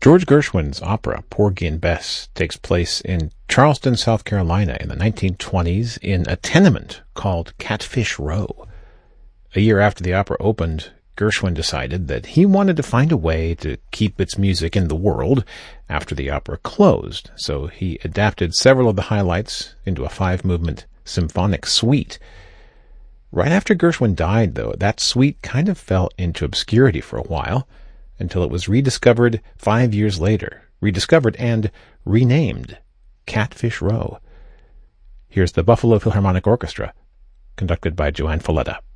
George Gershwin's opera, Porgy and Bess, takes place in Charleston, South Carolina in the 1920s in a tenement called Catfish Row. A year after the opera opened, Gershwin decided that he wanted to find a way to keep its music in the world after the opera closed, so he adapted several of the highlights into a 5-movement symphonic suite. Right after Gershwin died, though, that suite kind of fell into obscurity for a while, until it was rediscovered 5 years later, rediscovered and renamed Catfish Row. Here's the Buffalo Philharmonic Orchestra, conducted by Joanne Falletta.